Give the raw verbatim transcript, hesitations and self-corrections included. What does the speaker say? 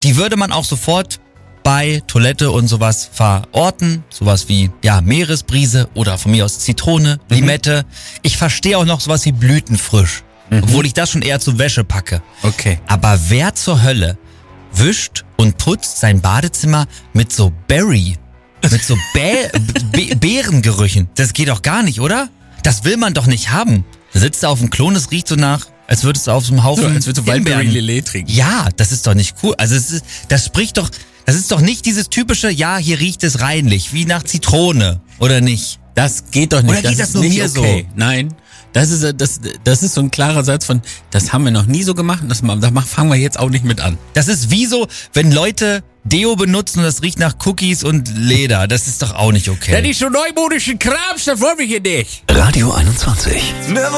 Die würde man auch sofort bei Toilette und sowas verorten. Sowas wie, ja, Meeresbrise oder von mir aus Zitrone, Limette. Mhm. Ich verstehe auch noch sowas wie Blütenfrisch. Mhm. Obwohl ich das schon eher zur Wäsche packe. Okay. Aber wer zur Hölle wischt und putzt sein Badezimmer mit so Berry, mit so Bä- Be- Beerengerüchen? Das geht doch gar nicht, oder? Das will man doch nicht haben. Da sitzt du auf dem Klon, es riecht so nach, als würdest du auf so einem Haufen so, als würdest du Himbeeren- Wildberry-Lillet trinken. Ja, das ist doch nicht cool. Also es ist, das spricht doch, das ist doch nicht dieses typische, ja, hier riecht es reinlich, wie nach Zitrone, oder nicht? Das geht doch nicht. Oder geht das ist nur nicht mir okay. So? Nein. Das ist, das, das ist so ein klarer Satz von, das haben wir noch nie so gemacht, das, das fangen wir jetzt auch nicht mit an. Das ist wie so, wenn Leute Deo benutzen und das riecht nach Cookies und Leder. Das ist doch auch nicht okay. Das ist so neumodischen Krams, das wollen wir hier nicht. Radio einundzwanzig.